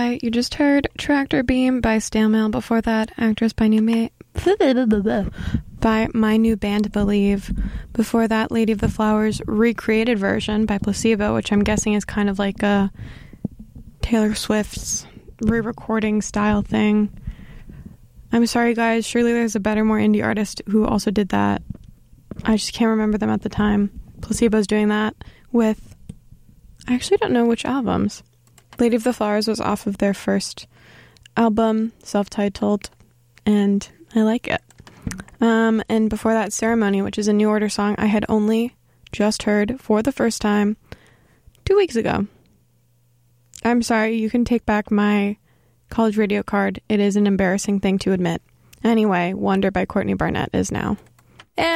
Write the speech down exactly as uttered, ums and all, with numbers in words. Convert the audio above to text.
by, you just heard Tractor Beam by Stale Mail. Before that, Actress by New Ma- by My New Band Believe. Before that, Lady of the Flowers recreated version by Placebo, which I'm guessing is kind of like a Taylor Swift's re-recording style thing. I'm sorry, guys. Surely there's a better, more indie artist who also did that. I just can't remember them at the time. Placebo's doing that with... I actually don't know which albums. Lady of the Flowers was off of their first album, self-titled, and I like it. Um, and before that, Ceremony, which is a New Order song I had only just heard for the first time two weeks ago. I'm sorry, you can take back my college radio card. It is an embarrassing thing to admit. Anyway, Wonder by Courtney Barnett is now.